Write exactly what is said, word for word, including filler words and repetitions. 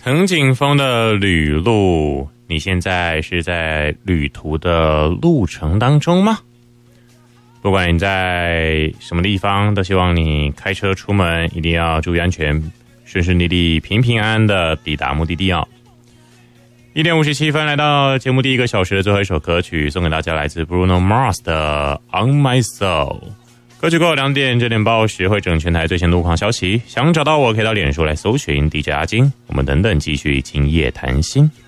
藤井风的旅路，你现在是在旅途的路程当中吗？不管你在什么地方，都希望你开车出门一定要注意安全，顺顺利利、平平安安的抵达目的地哦。一点五十七分，来到节目第一个小时的最后一首歌曲，送给大家来自 Bruno Mars 的 On My Soul。歌曲过后两点，九点报时会整全台最新路况消息。想找到我，可以到脸书来搜寻 D J 阿金。我们等等继续今夜谈心。